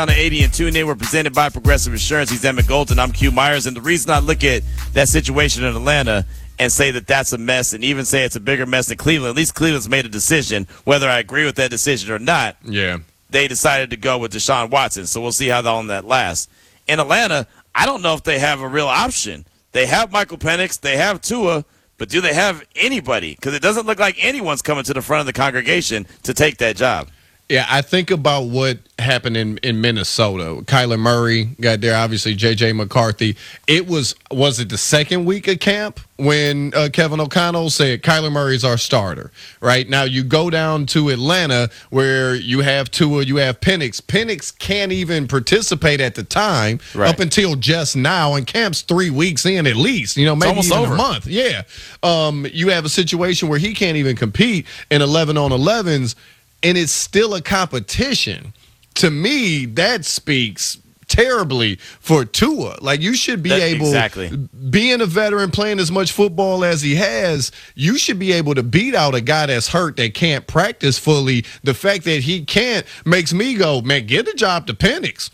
On 80 and tune in. We're presented by Progressive Insurance. He's Emmett Golden. I'm Q Myers. And the reason I look at that situation in Atlanta and say that that's a mess, and even say it's a bigger mess than Cleveland, at least Cleveland's made a decision, whether I agree with that decision or not. Yeah. They decided to go with Deshaun Watson. So we'll see how long that lasts. In Atlanta, I don't know if they have a real option. They have Michael Penix. They have Tua. But do they have anybody? Because it doesn't look like anyone's coming to the front of the congregation to take that job. Yeah, I think about what happened in Minnesota. Kyler Murray got there, obviously J.J. McCarthy. Was it the second week of camp when Kevin O'Connell said Kyler Murray's our starter, right? Now you go down to Atlanta where you have Tua, you have Penix. Penix can't even participate at the time up until just now, and camp's 3 weeks in at least, maybe even over a month. Yeah. You have a situation where he can't even compete in 11-on-11s. And it's still a competition. To me, that speaks terribly for Tua. Like, you should be being a veteran, playing as much football as he has, you should be able to beat out a guy that's hurt, that can't practice fully. The fact that he can't makes me go, man, get a job to Penix,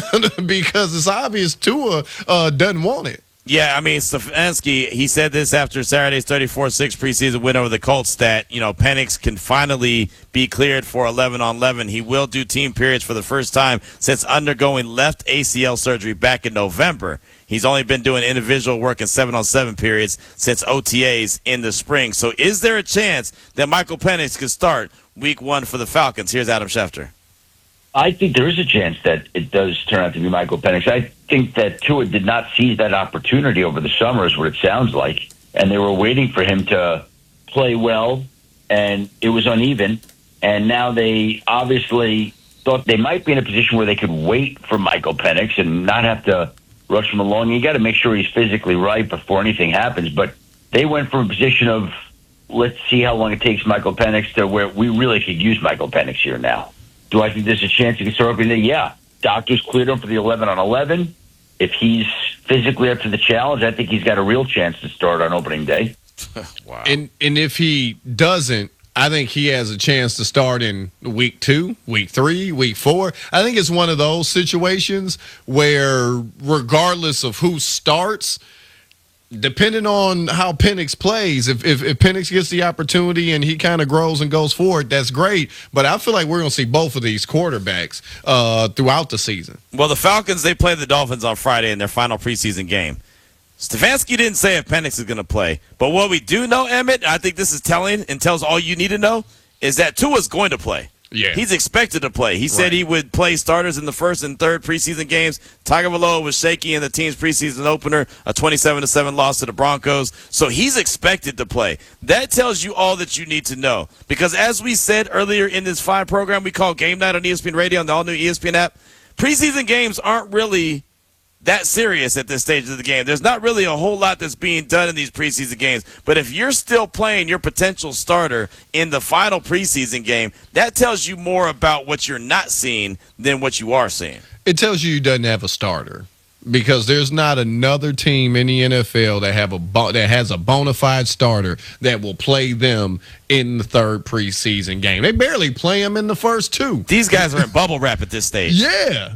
because it's obvious Tua doesn't want it. Yeah, I mean, Stefanski, he said this after Saturday's 34-6 preseason win over the Colts that, Penix can finally be cleared for 11-on-11. He will do team periods for the first time since undergoing left ACL surgery back in November. He's only been doing individual work in 7-on-7 periods since OTAs in the spring. So is there a chance that Michael Penix could start week 1 for the Falcons? Here's Adam Schefter. I think there is a chance that it does turn out to be Michael Penix. I think that Tua did not seize that opportunity over the summer is what it sounds like. And they were waiting for him to play well, and it was uneven. And now they obviously thought they might be in a position where they could wait for Michael Penix and not have to rush him along. You got to make sure he's physically right before anything happens. But they went from a position of, let's see how long it takes Michael Penix, to where we really could use Michael Penix here now. Do I think there's a chance he can start opening? Yeah. Doctors cleared him for the 11-on-11. If he's physically up to the challenge, I think he's got a real chance to start on opening day. Wow. And if he doesn't, I think he has a chance to start in week 2, week 3, week 4. I think it's one of those situations where regardless of who starts, depending on how Penix plays, if Penix gets the opportunity and he kind of grows and goes forward, that's great. But I feel like we're going to see both of these quarterbacks throughout the season. Well, the Falcons, they play the Dolphins on Friday in their final preseason game. Stefanski didn't say if Penix is going to play. But what we do know, Emmett, I think this is telling and tells all you need to know, is that Tua's going to play. Yeah. He's expected to play. He said he would play starters in the first and third preseason games. Tagovailoa was shaky in the team's preseason opener, a 27-7 loss to the Broncos. So he's expected to play. That tells you all that you need to know. Because as we said earlier in this fine program we call Game Night on ESPN Radio and the all-new ESPN app, preseason games aren't really that serious at this stage of the game. There's not really a whole lot that's being done in these preseason games. But if you're still playing your potential starter in the final preseason game, that tells you more about what you're not seeing than what you are seeing. It tells you doesn't have a starter, because there's not another team in the NFL that has a bona fide starter that will play them in the third preseason game. They barely play them in the first 2. These guys are in bubble wrap at this stage. Yeah.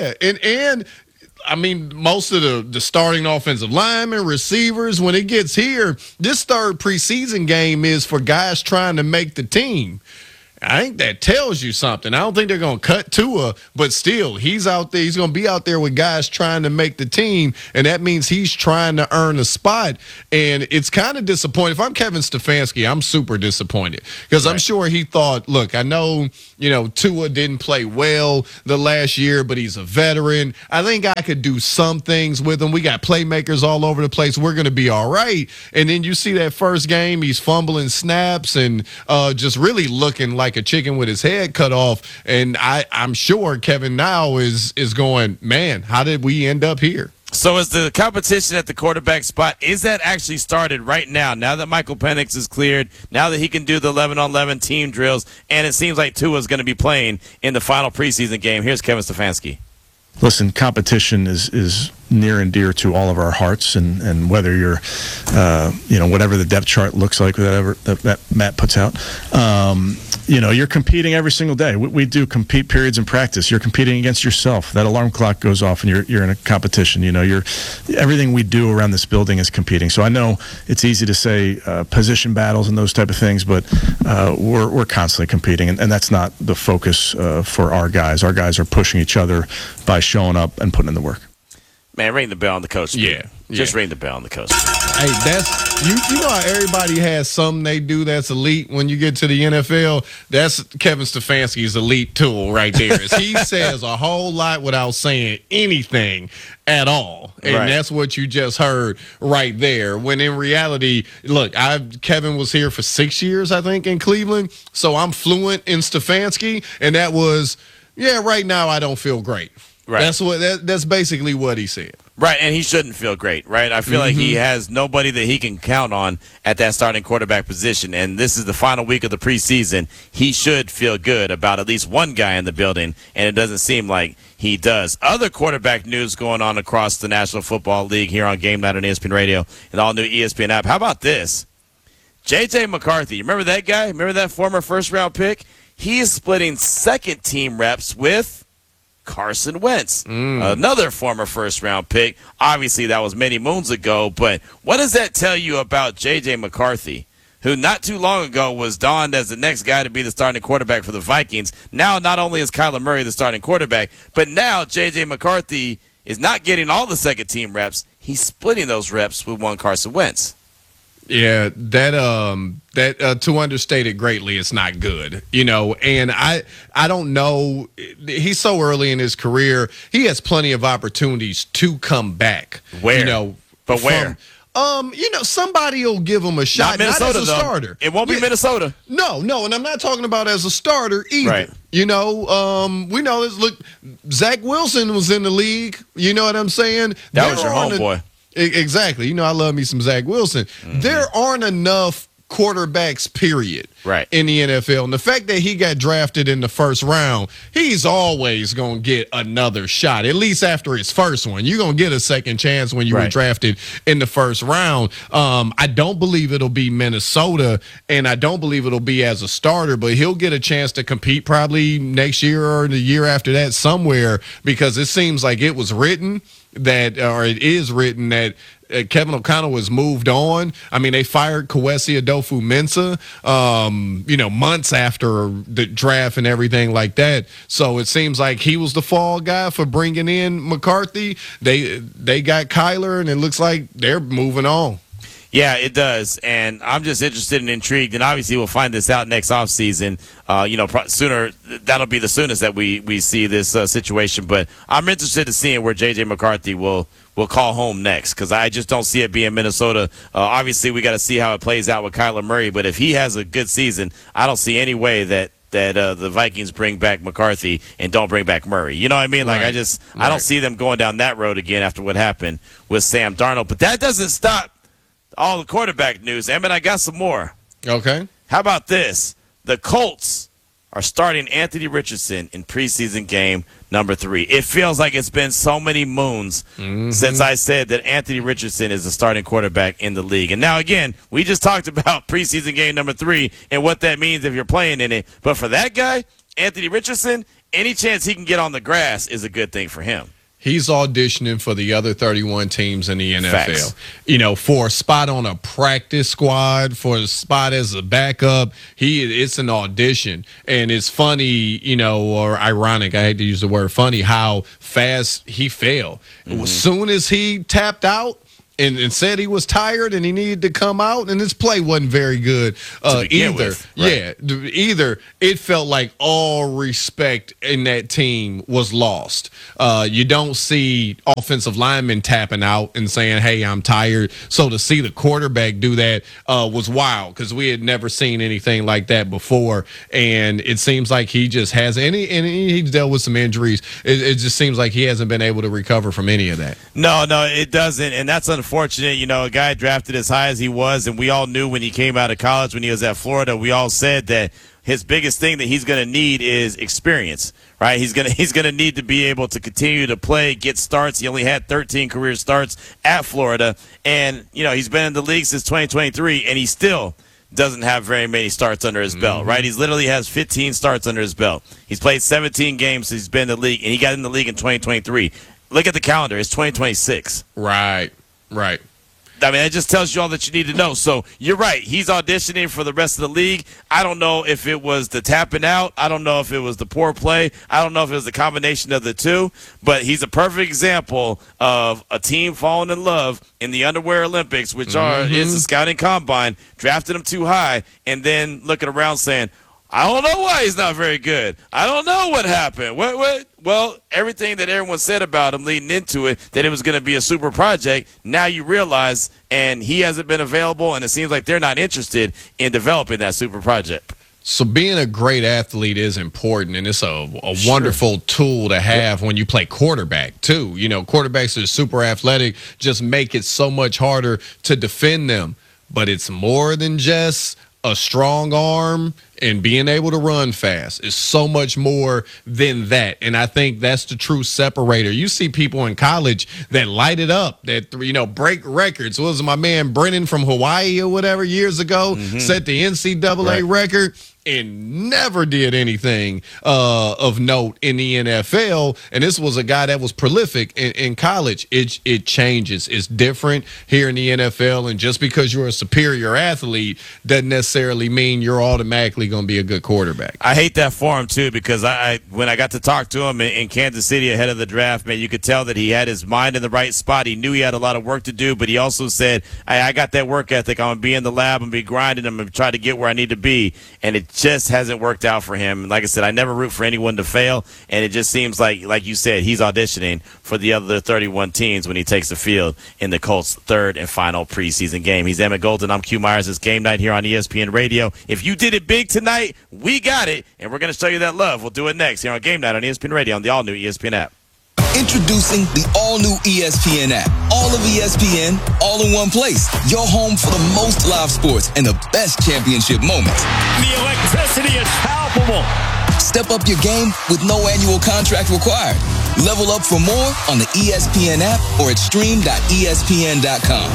And I mean, most of the starting offensive linemen, receivers, when it gets here, this third preseason game is for guys trying to make the team. I think that tells you something. I don't think they're going to cut Tua, but still, he's out there. He's going to be out there with guys trying to make the team, and that means he's trying to earn a spot. And it's kind of disappointing. If I'm Kevin Stefanski, I'm super disappointed, because I'm sure he thought, look, I know, Tua didn't play well the last year, but he's a veteran. I think I could do some things with him. We got playmakers all over the place. We're going to be all right. And then you see that first game, he's fumbling snaps and just really looking like a chicken with his head cut off. And I'm sure Kevin now is going, man, how did we end up here? So is the competition at the quarterback spot, is that actually started right now that Michael Penix is cleared, now that he can do the 11-on-11 team drills, and it seems like Tua is going to be playing in the final preseason game? Here's Kevin Stefanski. Listen, competition is near and dear to all of our hearts, and whether you're, whatever the depth chart looks like, whatever that Matt puts out, you're competing every single day. We do compete periods in practice. You're competing against yourself. That alarm clock goes off, and you're in a competition. Everything we do around this building is competing. So I know it's easy to say position battles and those type of things, but we're constantly competing, and that's not the focus for our guys. Our guys are pushing each other by showing up and putting in the work. Man, ring the bell on the coach. Yeah. Just ring the bell on the coach. Hey, that's you know how everybody has something they do that's elite when you get to the NFL? That's Kevin Stefanski's elite tool right there. Is he says a whole lot without saying anything at all. And that's what you just heard right there. When in reality, look, Kevin was here for 6 years, I think, in Cleveland. So I'm fluent in Stefanski, and that was, right now I don't feel great. Right. That's basically what he said. Right, and he shouldn't feel great, right? I feel like he has nobody that he can count on at that starting quarterback position, and this is the final week of the preseason. He should feel good about at least one guy in the building, and it doesn't seem like he does. Other quarterback news going on across the National Football League here on Game Night on ESPN Radio and all new ESPN app. How about this? J.J. McCarthy, you remember that guy? Remember that former first-round pick? He is splitting second-team reps with Carson Wentz, another former first-round pick. Obviously, that was many moons ago, but what does that tell you about J.J. McCarthy, who not too long ago was donned as the next guy to be the starting quarterback for the Vikings? Now, not only is Kyler Murray the starting quarterback, but now J.J. McCarthy is not getting all the second-team reps. He's splitting those reps with one Carson Wentz. Yeah, that to understate it greatly, it's not good, and I don't know. He's so early in his career. He has plenty of opportunities to come back. Where? But where? Somebody will give him a shot. Not Minnesota, not as a though. Starter. It won't be Minnesota. No, and I'm not talking about as a starter either. Right. We know this. Look, Zach Wilson was in the league. You know what I'm saying? That was your homeboy. Exactly. I love me some Zach Wilson. There aren't enough quarterbacks, period, in the NFL. And the fact that he got drafted in the first round, he's always going to get another shot, at least after his first one. You're going to get a second chance when you were drafted in the first round. I don't believe it'll be Minnesota, and I don't believe it'll be as a starter, but he'll get a chance to compete probably next year or the year after that somewhere, because it seems like it was written or it is written that Kevin O'Connell was moved on. I mean, they fired Kwesi Adofo-Mensah, months after the draft and everything like that. So it seems like he was the fall guy for bringing in McCarthy. They got Kyler, and it looks like they're moving on. Yeah, it does, and I'm just interested and intrigued, and obviously we'll find this out next offseason. Sooner, that'll be the soonest that we see this situation, but I'm interested in seeing where J.J. McCarthy will call home next, because I just don't see it being Minnesota. Obviously, we got to see how it plays out with Kyler Murray, but if he has a good season, I don't see any way that the Vikings bring back McCarthy and don't bring back Murray. You know what I mean? Like, I don't see them going down that road again after what happened with Sam Darnold, but that doesn't stop all the quarterback news. Emmett, I got some more. Okay. How about this? The Colts are starting Anthony Richardson in preseason game number 3. It feels like it's been so many moons since I said that Anthony Richardson is the starting quarterback in the league. And now, again, we just talked about preseason game number 3 and what that means if you're playing in it. But for that guy, Anthony Richardson, any chance he can get on the grass is a good thing for him. He's auditioning for the other 31 teams in the NFL. Facts. For a spot on a practice squad, for a spot as a backup, it's an audition. And it's funny, or ironic, I hate to use the word funny, how fast he fell. As soon as he tapped out and said he was tired and he needed to come out, and his play wasn't very good either. Either it felt like all respect in that team was lost. You don't see offensive linemen tapping out and saying, hey, I'm tired. So to see the quarterback do that was wild, because we had never seen anything like that before. And it seems like he just has he's dealt with some injuries. It just seems like he hasn't been able to recover from any of that. No, it doesn't. And that's unfortunate. A guy drafted as high as he was, and we all knew when he came out of college, when he was at Florida, we all said that his biggest thing that he's going to need is experience, right? He's going to need to be able to continue to play, get starts. He only had 13 career starts at Florida, and he's been in the league since 2023, and he still doesn't have very many starts under his belt, right? He's literally has 15 starts under his belt. He's played 17 games since he's been in the league, and he got in the league in 2023. Look at the calendar. It's 2026. Right. I mean, that just tells you all that you need to know. So you're right. He's auditioning for the rest of the league. I don't know if it was the tapping out. I don't know if it was the poor play. I don't know if it was the combination of the two. But he's a perfect example of a team falling in love in the Underwear Olympics, which is the scouting combine, drafted him too high, and then looking around saying, I don't know why he's not very good. I don't know what happened. What? Well, everything that everyone said about him leading into it, that it was going to be a super project, now you realize, and he hasn't been available, and it seems like they're not interested in developing that super project. So being a great athlete is important, and it's a wonderful tool to have when you play quarterback, too. You know, quarterbacks are super athletic, just make it so much harder to defend them. But it's more than just a strong arm and being able to run fast. Is so much more than that. And I think that's the true separator. You see people in college that light it up, that, you know, break records. What was my man Brennan from Hawaii or whatever years ago, set the NCAA record and never did anything of note in the NFL. And this was a guy that was prolific in college. It changes. It's different here in the NFL. And just because you're a superior athlete doesn't necessarily mean you're automatically going to be a good quarterback. I hate that for him, too, because when I got to talk to him in Kansas City ahead of the draft, man, you could tell that he had his mind in the right spot. He knew he had a lot of work to do, but he also said, I got that work ethic. I'm going to be in the lab. I'm going to be grinding. I'm going to try to get where I need to be. And it just hasn't worked out for him. Like I said, I never root for anyone to fail, and it just seems like you said, he's auditioning for the other 31 teams when he takes the field in the Colts' third and final preseason game. He's Emmett Golden. I'm Q Myers. It's Game Night here on ESPN Radio. If you did it big tonight, we got it, and we're going to show you that love. We'll do it next here on Game Night on ESPN Radio on the all-new ESPN app. Introducing the all-new ESPN app. All of ESPN, all in one place. Your home for the most live sports and the best championship moments. The electricity is palpable. Step up your game with no annual contract required. Level up for more on the ESPN app or at stream.espn.com.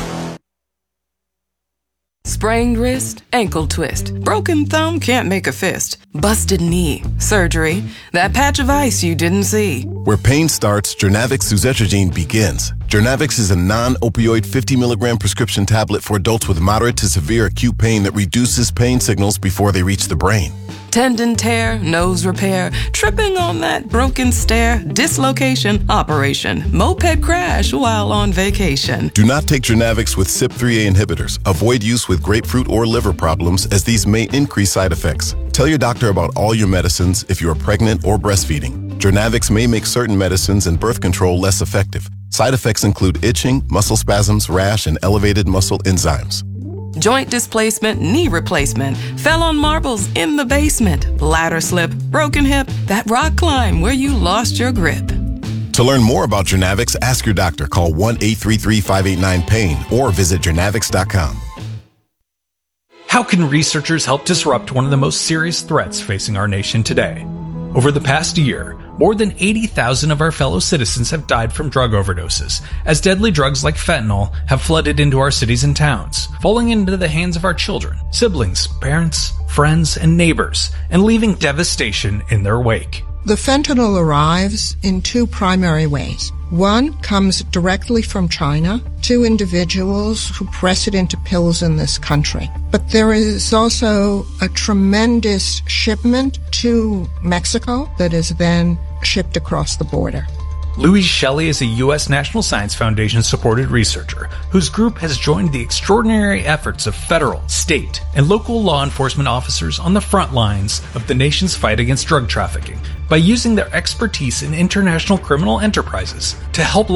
Sprained wrist, ankle twist, broken thumb, can't make a fist, busted knee, surgery, that patch of ice you didn't see. Where pain starts, Journavx suzetrigine begins. Journavx is a non-opioid 50 milligram prescription tablet for adults with moderate to severe acute pain that reduces pain signals before they reach the brain. Tendon tear, nose repair, tripping on that broken stair, dislocation, operation, moped crash while on vacation. Do not take Journavx with CYP3A inhibitors. Avoid use with grapefruit or liver problems, as these may increase side effects. Tell your doctor about all your medicines if you are pregnant or breastfeeding. Journavx may make certain medicines and birth control less effective. Side effects include itching, muscle spasms, rash, and elevated muscle enzymes. Joint displacement, knee replacement, fell on marbles in the basement, ladder slip, broken hip, that rock climb where you lost your grip. To learn more about Journavx, ask your doctor. Call 1-833-589-PAIN or visit journavx.com. How can researchers help disrupt one of the most serious threats facing our nation today? Over the past year, more than 80,000 of our fellow citizens have died from drug overdoses, as deadly drugs like fentanyl have flooded into our cities and towns, falling into the hands of our children, siblings, parents, friends, and neighbors, and leaving devastation in their wake. The fentanyl arrives in two primary ways. One comes directly from China to individuals who press it into pills in this country. But there is also a tremendous shipment to Mexico that is then shipped across the border. Louise Shelley is a U.S. National Science Foundation-supported researcher whose group has joined the extraordinary efforts of federal, state, and local law enforcement officers on the front lines of the nation's fight against drug trafficking by using their expertise in international criminal enterprises to help